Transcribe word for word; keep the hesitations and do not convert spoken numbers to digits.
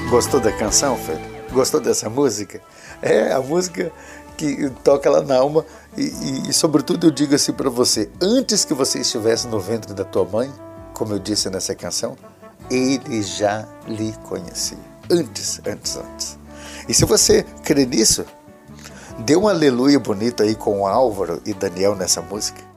Gostou da canção, filho? Gostou dessa música? É a música que toca lá na alma e, e, e sobretudo eu digo assim para você, antes que você estivesse no ventre da tua mãe, como eu disse nessa canção, ele já lhe conhecia. Antes, antes, antes. E se você crê nisso, dê um aleluia bonito aí com o Álvaro e Daniel nessa música.